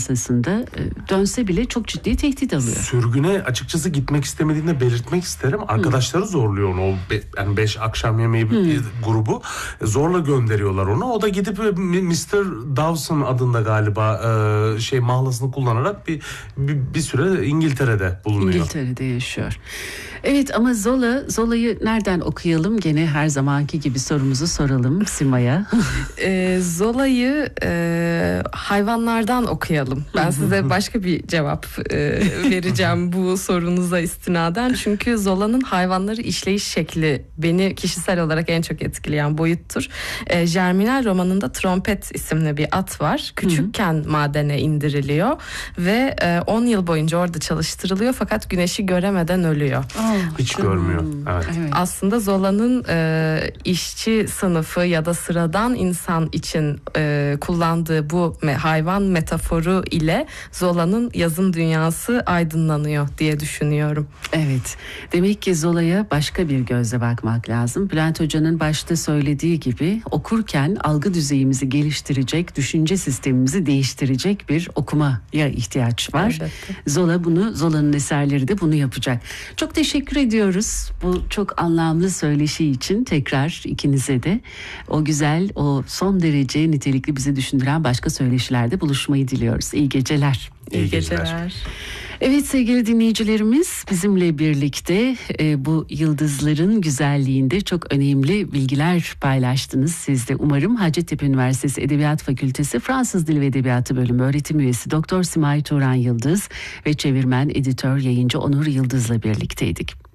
piyasasında dönse bile çok ciddi tehdit alıyor. Sürgüne açıkçası gitmek istemediğini de belirtmek isterim. Arkadaşları zorluyor onu. Yani 5 akşam yemeği grubu zorla gönderiyorlar onu. O da gidip Mr. Dawson adında galiba mahlasını kullanarak bir süre İngiltere'de bulunuyor. İngiltere'de yaşıyor. Evet, ama Zola'yı nereden okuyalım? Gene her zamanki gibi sorumuzu soralım Sima'ya. Zola'yı hayvanlardan okuyalım. Ben size başka bir cevap vereceğim bu sorunuza istinaden. Çünkü Zola'nın hayvanları işleyiş şekli beni kişisel olarak en çok etkileyen boyuttur. Germinal romanında Trompet isimli bir at var. Küçükken madene indiriliyor ve 10 yıl boyunca orada çalıştırılıyor, fakat güneşi göremeden ölüyor. Hiç görmüyor. Evet. Aslında Zola'nın işçi sınıfı ya da sıradan insan için kullandığı bu hayvan metaforu ile Zola'nın yazın dünyası aydınlanıyor diye düşünüyorum. Evet. Demek ki Zola'ya başka bir gözle bakmak lazım. Bülent Hoca'nın başta söylediği gibi okurken algı düzeyimizi geliştirecek, düşünce sistemimizi değiştirecek bir okumaya ihtiyaç var. Zola'nın eserleri de bunu yapacak. Çok teşekkür ediyoruz bu çok anlamlı söyleşi için tekrar ikinize de. O güzel, o son derece nitelikli, bizi düşündüren başka söyleşilerde buluşmayı diliyoruz. İyi geceler. İyi geceler. Evet sevgili dinleyicilerimiz, bizimle birlikte bu yıldızların güzelliğinde çok önemli bilgiler paylaştınız siz de. Umarım Hacettepe Üniversitesi Edebiyat Fakültesi Fransız Dili ve Edebiyatı Bölümü öğretim üyesi Doktor Simay Turan Yıldız ve çevirmen, editör, yayıncı Onur Yıldız'la birlikteydik.